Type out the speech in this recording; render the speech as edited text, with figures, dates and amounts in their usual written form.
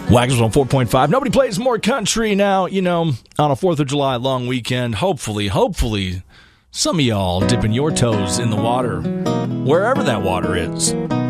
Wagons on 4.5. Nobody plays more country now, on a 4th of July long weekend. Hopefully, some of y'all dipping your toes in the water, wherever that water is.